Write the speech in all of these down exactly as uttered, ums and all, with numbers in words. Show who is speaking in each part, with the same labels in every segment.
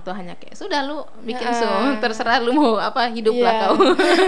Speaker 1: orang tua hanya kayak sudah lu bikin
Speaker 2: Ah.
Speaker 1: so terserah lu mau apa hiduplah
Speaker 2: Iya.
Speaker 1: kau.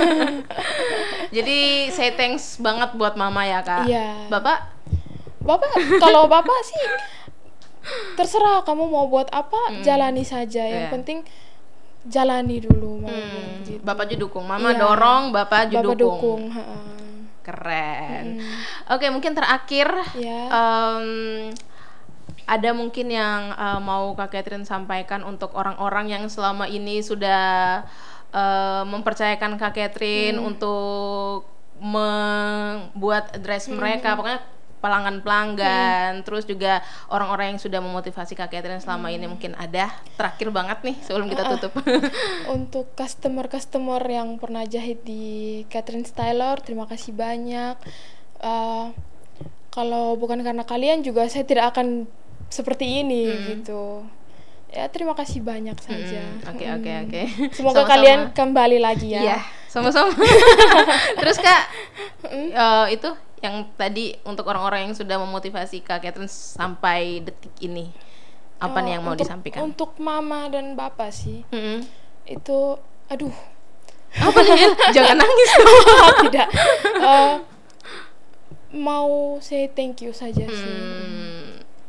Speaker 1: Jadi say thanks banget buat mama ya kak.
Speaker 2: Iya.
Speaker 1: Bapak?
Speaker 2: Bapak, kalau bapak sih terserah kamu mau buat apa,
Speaker 1: Mm.
Speaker 2: jalani saja. Yang
Speaker 1: Iya.
Speaker 2: penting jalani dulu mau
Speaker 1: Hmm,
Speaker 2: gitu.
Speaker 1: bapak juga dukung, mama
Speaker 2: Iya.
Speaker 1: dorong, bapak juga
Speaker 2: Bapak
Speaker 1: dukung.
Speaker 2: dukung. ha.
Speaker 1: Keren.
Speaker 2: Mm.
Speaker 1: Oke, mungkin terakhir
Speaker 2: Ya.
Speaker 1: em, ada mungkin yang eh, mau Kak Catherine sampaikan untuk orang-orang yang selama ini sudah eh, mempercayakan Kak Catherine
Speaker 2: Hmm.
Speaker 1: untuk membuat dress mereka, pokoknya pelanggan-pelanggan, terus juga orang-orang yang sudah memotivasi Kak Catherine selama ini, mungkin ada terakhir banget nih sebelum kita
Speaker 2: Ah, ah.
Speaker 1: tutup.
Speaker 2: Untuk customer-customer yang pernah jahit di Catherine Styler, terima kasih banyak. Uh, kalau bukan karena kalian juga saya tidak akan seperti ini gitu. Ya terima kasih banyak saja.
Speaker 1: Mm, oke, oke,
Speaker 2: Mm.
Speaker 1: oke.
Speaker 2: Semoga
Speaker 1: Sama-sama.
Speaker 2: kalian kembali lagi ya.
Speaker 1: Iya, sama-sama. Terus Kak, eh, itu yang tadi untuk orang-orang yang sudah memotivasi Kak Catherine sampai detik ini, apa nih
Speaker 2: Oh,
Speaker 1: yang mau
Speaker 2: untuk-
Speaker 1: disampaikan?
Speaker 2: Untuk mama dan bapak sih,
Speaker 1: Mm-mm.
Speaker 2: itu aduh
Speaker 1: Apa nih? Il? Jangan nangis dong.
Speaker 2: tidak. Uh, mau say thank you saja sih.
Speaker 1: Hmm.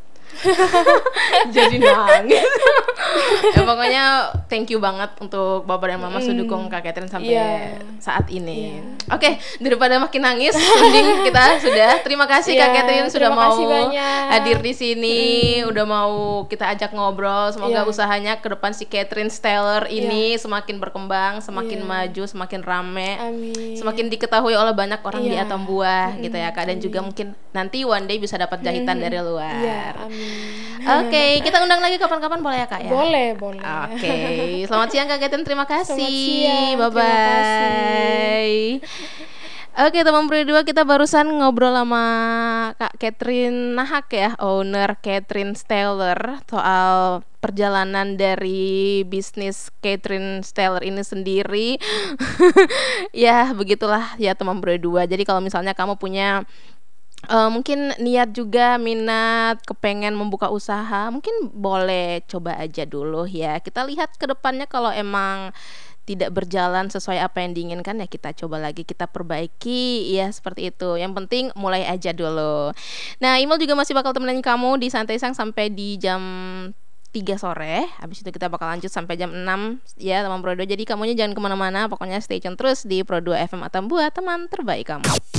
Speaker 1: Jadi nangis. Ya pokoknya thank you banget untuk bapak dan mama sudah dukung Kak Catherine sampai
Speaker 2: Iya.
Speaker 1: saat ini.
Speaker 2: Iya.
Speaker 1: Oke, daripada makin nangis, mending kita sudah terima kasih Kak
Speaker 2: Iya,
Speaker 1: Catherine sudah
Speaker 2: terima
Speaker 1: mau
Speaker 2: kasih banyak.
Speaker 1: hadir di sini, udah mau kita ajak ngobrol. Semoga
Speaker 2: Iya.
Speaker 1: usahanya ke depan si Catherine Styler ini semakin berkembang, semakin
Speaker 2: Iya.
Speaker 1: maju, semakin rame.
Speaker 2: Amin.
Speaker 1: Semakin diketahui oleh banyak orang di
Speaker 2: Iya.
Speaker 1: Atom Buah gitu ya Kak, dan juga mungkin nanti one day bisa dapat jahitan dari luar.
Speaker 2: Iya, amin.
Speaker 1: Oke, kita undang lagi kapan-kapan boleh ya Kak ya?
Speaker 2: Boleh, boleh.
Speaker 1: Oke, selamat siang Kak Catherine, terima kasih.
Speaker 2: Selamat siang,
Speaker 1: Bye
Speaker 2: terima
Speaker 1: bye. Oke teman berdua, kita barusan ngobrol sama Kak Catherine Nahak ya, owner Catherine Styler, soal perjalanan dari bisnis Catherine Styler ini sendiri. Ya begitulah ya teman berdua. Jadi kalau misalnya kamu punya Uh, mungkin niat juga, minat, kepengen membuka usaha, mungkin boleh coba aja dulu ya. Kita lihat ke depannya, kalau emang tidak berjalan sesuai apa yang diinginkan ya kita coba lagi, kita perbaiki ya, seperti itu. Yang penting mulai aja dulu. Nah, Imel juga masih bakal temenin kamu di Santai Sang sampai di jam tiga sore. Habis itu kita bakal lanjut sampai jam enam ya teman Pro dua. Jadi kamunya jangan kemana-mana, pokoknya stay tune terus di Pro dua F M Atambua, teman terbaik kamu.